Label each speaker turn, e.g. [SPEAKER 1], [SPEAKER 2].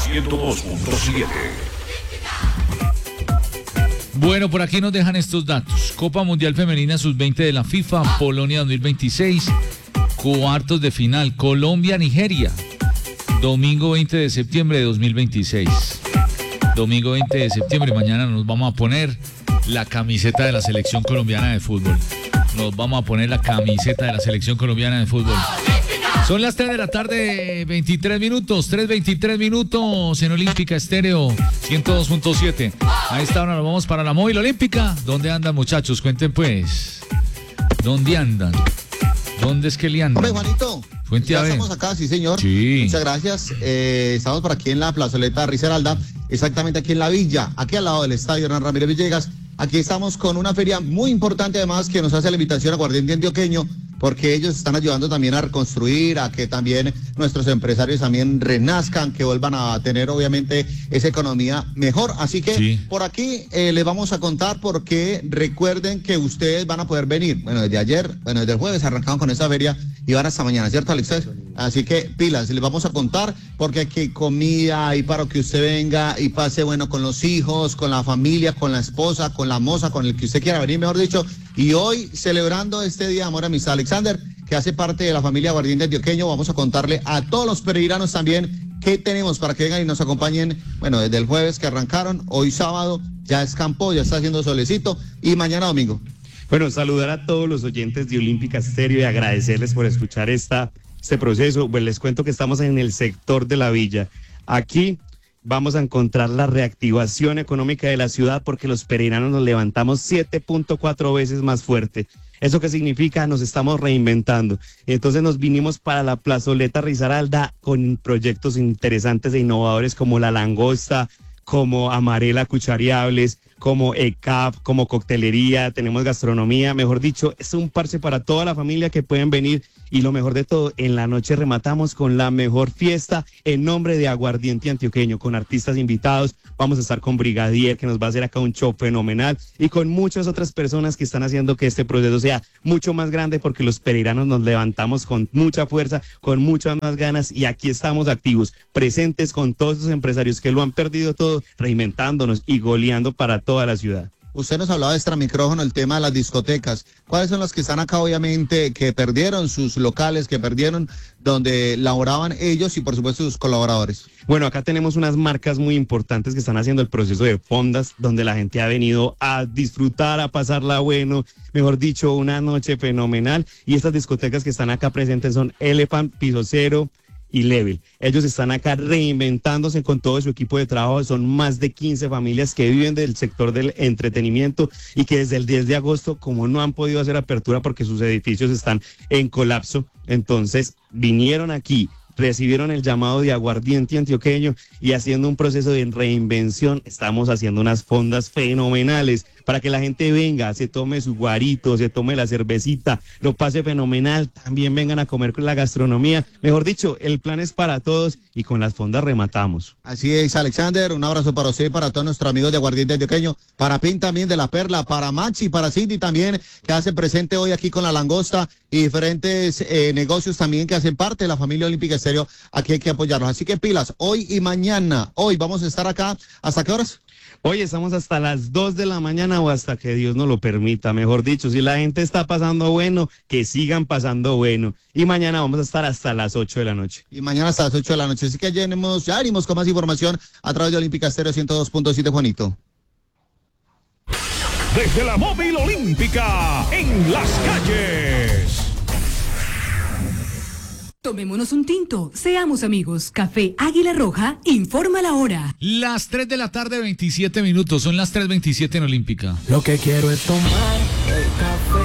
[SPEAKER 1] 102.7.
[SPEAKER 2] Bueno, por aquí nos dejan estos datos. Copa Mundial Femenina Sub-20 de la FIFA, Polonia 2026, cuartos de final, Colombia-Nigeria, domingo 20 de septiembre de 2026. Domingo 20 de septiembre, mañana nos vamos a poner la camiseta de la selección colombiana de fútbol. Nos vamos a poner la camiseta de la selección colombiana de fútbol. Son las 3 de la tarde, 23 minutos, 3:23 minutos en Olímpica Estéreo 102.7. A esta hora nos vamos para la móvil olímpica. ¿Dónde andan, muchachos? Cuenten pues. ¿Dónde andan? ¿Dónde es que le andan?
[SPEAKER 3] Hombre, Juanito,
[SPEAKER 2] Fuente
[SPEAKER 3] ya
[SPEAKER 2] A.
[SPEAKER 3] estamos acá, sí señor.
[SPEAKER 2] Sí.
[SPEAKER 3] Muchas gracias. Estamos por aquí en la plazoleta Risaralda, exactamente aquí en la villa, aquí al lado del estadio Hernán Ramírez Villegas. Aquí estamos con una feria muy importante además que nos hace la invitación a Aguardiente Antioqueño, porque ellos están ayudando también a reconstruir, a que también nuestros empresarios también renazcan, que vuelvan a tener obviamente esa economía mejor. Así que sí, por aquí les vamos a contar porque recuerden que ustedes van a poder venir. Bueno, desde ayer, desde el jueves arrancamos con esa feria y van hasta mañana, ¿cierto, Alex? Así que pilas, les vamos a contar porque aquí hay comida y para que usted venga y pase bueno con los hijos, con la familia, con la esposa, con la moza, con el que usted quiera venir, mejor dicho. Y hoy, celebrando este Día de Amor y Amistad, Alexander, que hace parte de la familia Aguardiente Antioqueño, vamos a contarle a todos los pereiranos también qué tenemos para que vengan y nos acompañen, bueno, desde el jueves que arrancaron, hoy sábado, ya escampó, ya está haciendo solecito, y mañana domingo.
[SPEAKER 4] Bueno, saludar a todos los oyentes de Olímpica Estéreo y agradecerles por escuchar este proceso. Pues les cuento que estamos en el sector de la villa. Aquí vamos a encontrar la reactivación económica de la ciudad porque los pereiranos nos levantamos 7.4 veces más fuerte. ¿Eso qué significa? Nos estamos reinventando. Entonces nos vinimos para la plazoleta Risaralda con proyectos interesantes e innovadores como La Langosta, como Amarela Cuchareables, como ECAP, como coctelería, tenemos gastronomía, mejor dicho, es un parche para toda la familia que pueden venir y lo mejor de todo, en la noche rematamos con la mejor fiesta en nombre de Aguardiente Antioqueño, con artistas invitados, vamos a estar con Brigadier que nos va a hacer acá un show fenomenal y con muchas otras personas que están haciendo que este proceso sea mucho más grande porque los pereiranos nos levantamos con mucha fuerza, con muchas más ganas y aquí estamos activos, presentes con todos esos empresarios que lo han perdido todo, reinventándonos y goleando para toda la ciudad.
[SPEAKER 3] Usted nos hablaba de extra micrófono, el tema de las discotecas. ¿Cuáles son las que están acá, obviamente, que perdieron sus locales, que perdieron donde laboraban ellos y, por supuesto, sus colaboradores?
[SPEAKER 4] Bueno, acá tenemos unas marcas muy importantes que están haciendo el proceso de fondas, donde la gente ha venido a disfrutar, a pasarla bueno, mejor dicho, una noche fenomenal. Y estas discotecas que están acá presentes son Elephant, Piso Cero y Level. Ellos están acá reinventándose con todo su equipo de trabajo. Son más de 15 familias que viven del sector del entretenimiento y que desde el 10 de agosto, como no han podido hacer apertura porque sus edificios están en colapso, entonces vinieron aquí, recibieron el llamado de Aguardiente Antioqueño y haciendo un proceso de reinvención, estamos haciendo unas fondas fenomenales para que la gente venga, se tome su guarito, se tome la cervecita, lo pase fenomenal, también vengan a comer con la gastronomía. Mejor dicho, el plan es para todos y con las fondas rematamos.
[SPEAKER 3] Así es, Alexander, un abrazo para usted y para todos nuestros amigos de Aguardiente Antioqueño, para Pin también de La Perla, para Machi, para Cindy también, que hace presente hoy aquí con La Langosta y diferentes negocios también que hacen parte de la familia Olímpica Estéreo. Aquí hay que apoyarlos. Así que pilas, hoy y mañana, hoy vamos a estar acá, ¿hasta qué horas?
[SPEAKER 4] Hoy estamos hasta las 2 de la mañana o hasta que Dios nos lo permita, mejor dicho. Si la gente está pasando bueno, que sigan pasando bueno. Y mañana vamos a estar hasta las 8 de la noche.
[SPEAKER 3] Y mañana hasta las 8 de la noche. Así que ya venimos con más información a través de Olímpica Estéreo 102.7, Juanito.
[SPEAKER 1] Desde la móvil olímpica, en las calles.
[SPEAKER 5] Tomémonos un tinto, seamos amigos. Café Águila Roja informa la hora.
[SPEAKER 2] Las 3 de la tarde, 27 minutos. Son las 3:27 en Olímpica.
[SPEAKER 6] Lo que quiero es tomar el café